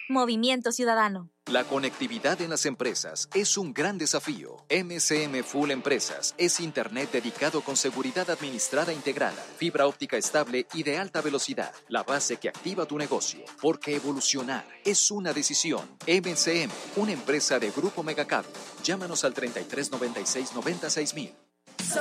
Movimiento Ciudadano. La conectividad en las empresas es un gran desafío. MCM Full Empresas es Internet dedicado con seguridad administrada integrada, fibra óptica estable y de alta velocidad. La base que activa tu negocio. Porque evolucionar es una decisión. MCM, una empresa de Grupo Megacable. Llámanos al 3396 96000.